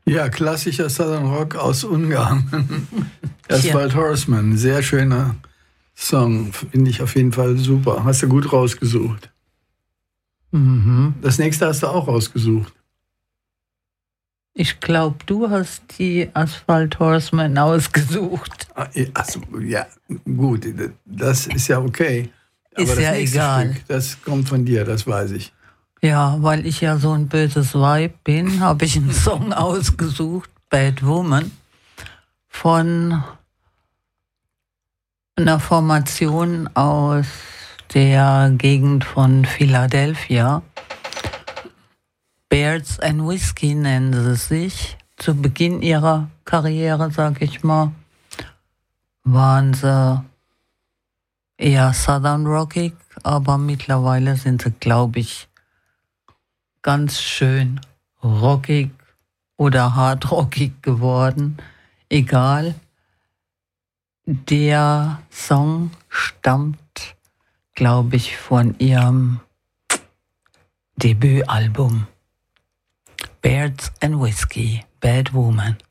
Ja, klassischer Southern Rock aus Ungarn. Tja. Asphalt Horseman, sehr schöner Song, finde ich auf jeden Fall super. Hast du gut rausgesucht. Mhm. Das nächste hast du auch rausgesucht. Ich glaube, du hast die Asphalt Horseman ausgesucht. Achso, ja, gut, das ist ja okay. Aber Ist das ja nächste egal. Stück, das kommt von dir, das weiß ich. Ja, weil ich ja so ein böses Weib bin, habe ich einen Song ausgesucht, Bad Woman, von einer Formation aus der Gegend von Philadelphia. Bears and Whiskey nennen sie sich. Zu Beginn ihrer Karriere, sag ich mal, waren sie eher Southern Rockig, aber mittlerweile sind sie, glaube ich, ganz schön rockig oder hardrockig geworden. Egal. Der Song stammt, glaube ich, von ihrem Debütalbum Bears and Whiskey, Bad Woman.